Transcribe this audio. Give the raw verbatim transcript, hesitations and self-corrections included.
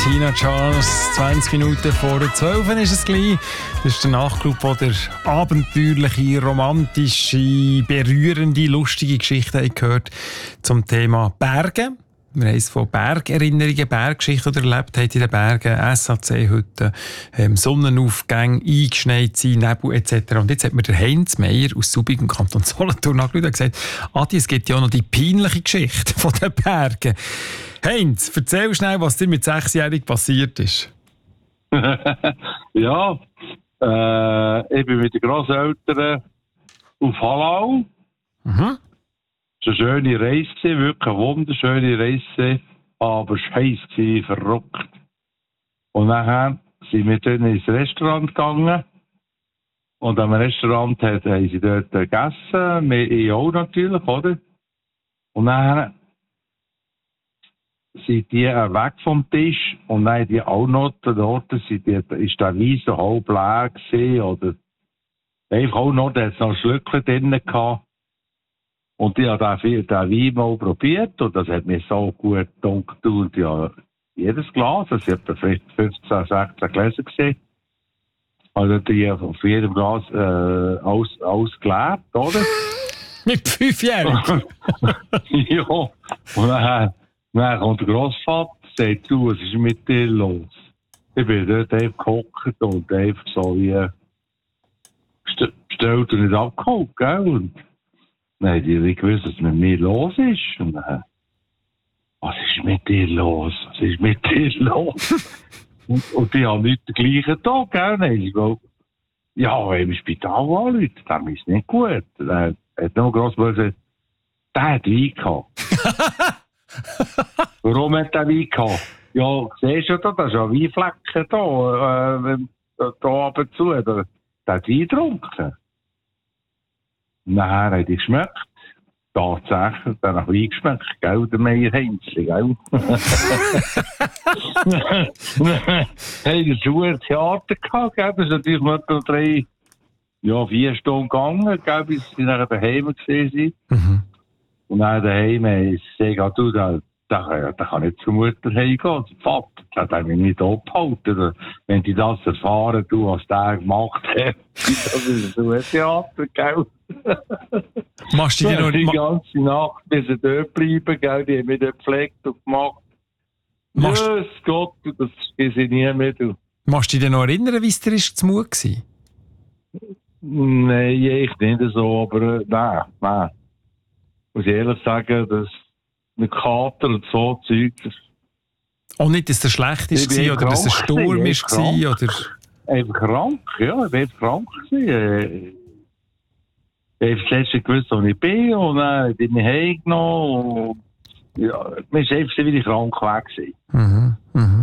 Tina Charles, zwanzig Minuten vor zwölf ist es gleich. Das ist der Nachtclub, wo der abenteuerliche, romantische, berührende, lustige Geschichten gehört zum Thema Berge. Wir haben es von Bergerinnerungen, Berggeschichten erlebt, haben in den Bergen, S A C-Hütten, ähm, Sonnenaufgänge, eingeschneit sein, Nebel et cetera. Und jetzt hat mir der Heinz Meier aus Subig im Kanton Solothurn angeschaut und gesagt, Adi, es gibt ja auch noch die peinliche Geschichte von den Bergen. Heinz, erzähl schnell, was dir mit sechsjährig passiert ist. Ja, äh, ich bin mit den Grosseltern auf Hallau. Mhm. Es war eine schöne Reise, wirklich eine wunderschöne Reise, aber scheiße, verrückt. Und nachher sind wir dann ins Restaurant gegangen. Und am Restaurant haben sie dort gegessen, wir auch natürlich, oder? Und dann sind die weg vom Tisch und dann die auch noch dort, sind die, ist der Wein so halb leer gewesen, oder einfach auch noch, da hat es noch ein Schlückchen drin gehabt. Und ich habe den, den Wein mal probiert und das hat mir so gut gedacht. Und ja, jedes Glas, das hat vielleicht fünfzehn, sechzehn Gläser gesehen. Also die auf jedem Glas äh, alles, alles geleert, oder? Mit fünfjährigen? Ja. Und dann, dann kommt der Grossvater und sagt, du, was ist mit dir los? Ich bin dort einfach gehockt und einfach so wie bestellt und nicht abgeholt, gell? Und dann haben die nicht gewusst, was mit mir los ist. Und dann, was ist mit dir los? Was ist mit dir los? und, und die haben nicht den gleichen Tag, gell? Dann ich gesagt, ja, im Spital anrufen, dem ist nicht gut. Dann hat noch gross gesagt, der hat Wein gehabt. Warum hat der Wein gehabt? Ja, siehst du da, da ist ja Weinflecken da, äh, da ab und zu. Der, der hat Wein getrunken. Nachher hat er geschmeckt. Tatsächlich, der nach Wein geschmeckt, gell, der Meier Heinzli, gell? Hey, das war ein Theater gehabt, gell? Das ist natürlich noch drei, ja, vier Stunden gegangen, gell, bis sie nachher daheim gesehen sind. Mhm. Und dann daheim ist sie gesagt, du, da, da, da kann nicht zur Mutter heimgehen. Der Vater, das hat mich nicht abgehalten. Wenn die das erfahren, du, was der gemacht hat, das ist so ein Theater, gell? Machst du dir noch die ganze Nacht bis sie dort bleiben, gell? Die haben mich dort gepflegt und gemacht. Machst Jesus Gott, das ist ich nie mehr. Du. Machst du dich noch erinnern, wie es dir zu Mut war? Nein, ich nicht so, aber äh, nein, nein. Muss ich ehrlich sagen, dass ein Kater und so Zeug. Auch nicht, dass es schlecht war oder dass es ein Sturm war? Oder? Einfach krank, ja, ich war einfach krank. Gewesen. Ich habe das letzte gewusst, wo ich bin, und dann bin ich heimgenommen. Und ja, man war einfach wieder krank weg. Mhm, mhm.